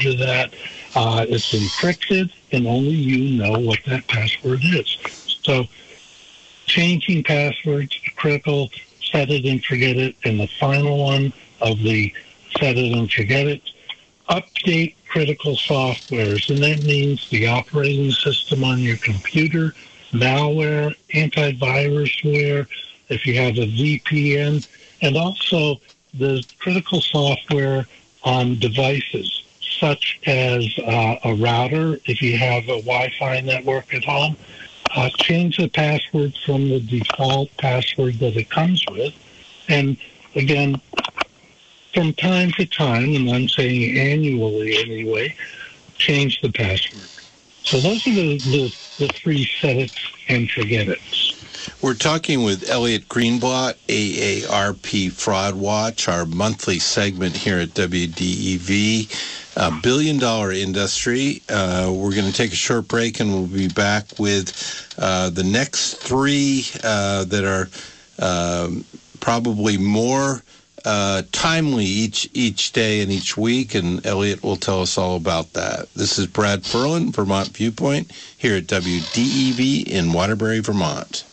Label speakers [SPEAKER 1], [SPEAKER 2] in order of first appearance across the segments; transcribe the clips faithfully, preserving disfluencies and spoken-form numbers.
[SPEAKER 1] to that. Uh, it's encrypted, and only you know what that password is. So changing passwords, critical, set it and forget it, and the final one of the set it and forget it, update critical softwares, and that means the operating system on your computer, malware, antivirusware, if you have a V P N, and also the critical software on devices, such as uh, a router, if you have a Wi-Fi network at home. Uh, change the password from the default password that it comes with. And again, from time to time, and I'm saying annually anyway, change the password. So those are the, the, the three set it and forget it.
[SPEAKER 2] We're talking with Elliot Greenblatt, A A R P Fraud Watch, our monthly segment here at W D E V. A billion-dollar industry. Uh, we're going to take a short break, and we'll be back with uh, the next three uh, that are uh, probably more uh, timely each each day and each week, and Elliot will tell us all about that. This is Brad Ferland, Vermont Viewpoint, here at W D E V in Waterbury, Vermont.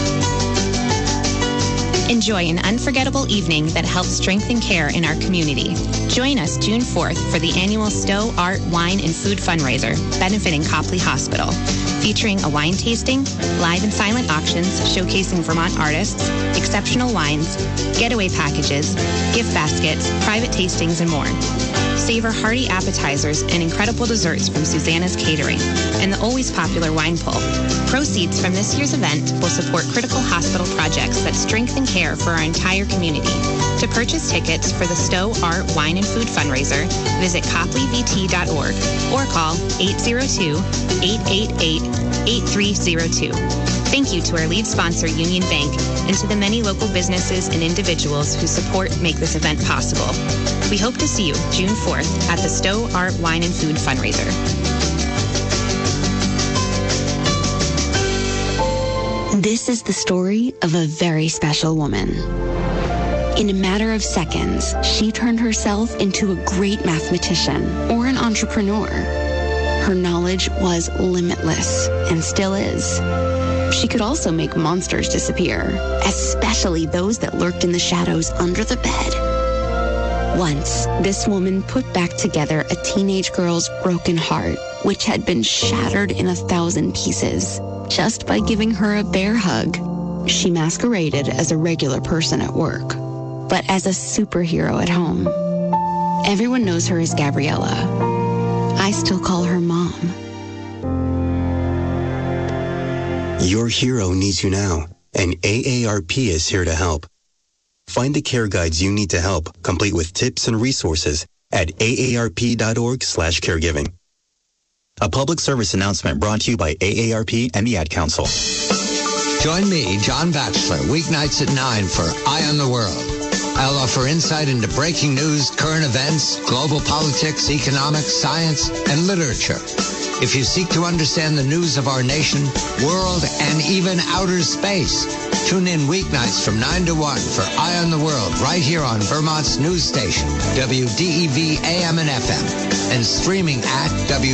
[SPEAKER 3] Enjoy an unforgettable evening that helps strengthen care in our community. Join us June fourth for the annual Stowe Art, Wine, and Food fundraiser benefiting Copley Hospital, featuring a wine tasting, live and silent auctions showcasing Vermont artists, exceptional wines, getaway packages, gift baskets, private tastings, and more. Savor hearty appetizers and incredible desserts from Susanna's Catering and the always popular wine pull. Proceeds from this year's event will support critical hospital projects that strengthen care for our entire community. To purchase tickets for the Stowe Art, Wine, and Food fundraiser, visit copley v t dot org or call eight zero two, eight eight eight, eight three zero two. Thank you to our lead sponsor, Union Bank, and to the many local businesses and individuals who support and make this event possible. We hope to see you June fourth at the Stowe Art, Wine, and Food fundraiser.
[SPEAKER 4] This is the story of a very special woman. In a matter of seconds, she turned herself into a great mathematician or an entrepreneur. Her knowledge was limitless and still is. She could also make monsters disappear, especially those that lurked in the shadows under the bed. Once, this woman put back together a teenage girl's broken heart, which had been shattered in a thousand pieces, just by giving her a bear hug. She masqueraded as a regular person at work, but as a superhero at home. Everyone knows her as Gabriella. I still call her Mom.
[SPEAKER 5] Your hero needs you now, and A A R P is here to help. Find the care guides you need to help, complete with tips and resources at A A R P dot org slash caregiving. A public service announcement brought to you by A A R P and the Ad Council.
[SPEAKER 6] Join me, John Batchelor, weeknights at nine for Eye on the World. I'll offer insight into breaking news, current events, global politics, economics, science, and literature. If you seek to understand the news of our nation, world, and even outer space, tune in weeknights from nine to one for Eye on the World right here on Vermont's news station, W D E V A M and F M, and streaming at W